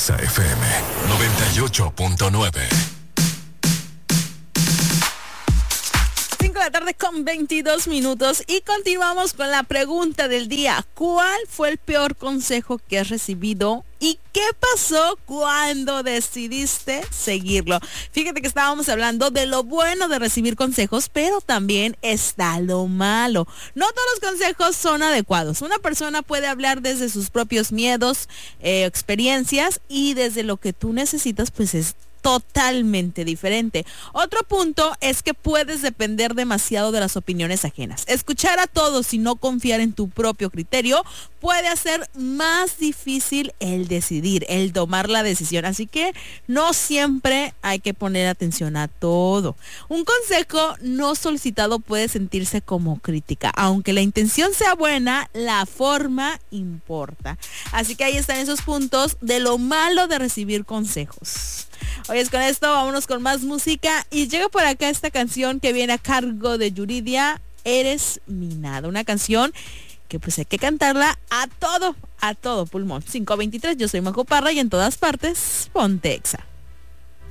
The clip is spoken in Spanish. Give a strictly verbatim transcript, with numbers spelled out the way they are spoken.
Exa F M noventa y ocho punto nueve. cinco de la tarde con veintidós minutos y continuamos con la pregunta del día. ¿Cuál fue el peor consejo que has recibido y qué pasó cuando decidiste seguirlo? Fíjate que estábamos hablando de lo bueno de recibir consejos, pero también está lo malo. No todos los consejos son adecuados. Una persona puede hablar desde sus propios miedos, eh, experiencias, y desde lo que tú necesitas, pues es totalmente diferente. Otro punto es que puedes depender demasiado de las opiniones ajenas. Escuchar a todos y no confiar en tu propio criterio puede hacer más difícil el decidir, el tomar la decisión. Así que no siempre hay que poner atención a todo. Un consejo no solicitado puede sentirse como crítica. Aunque la intención sea buena, la forma importa. Así que ahí están esos puntos de lo malo de recibir consejos. Oye, con esto vámonos con más música y llega por acá esta canción que viene a cargo de Yuridia, Eres mi nada, una canción que pues hay que cantarla a todo, a todo pulmón. cinco veintitrés, yo soy Majo Parra y en todas partes, ponte Exa.